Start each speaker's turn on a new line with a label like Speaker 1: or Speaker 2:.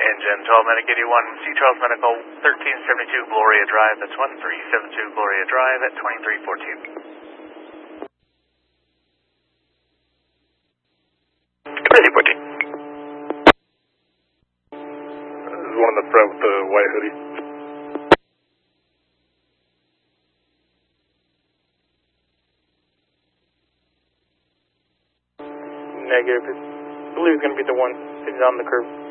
Speaker 1: Engine 12 Medic 81, C12 Medical 1372 Gloria Drive, that's 1372 Gloria Drive at 2314. 2314.
Speaker 2: There's one in the front with the white hoodie.
Speaker 3: Negative. I believe it's going to be the one sitting on the curb.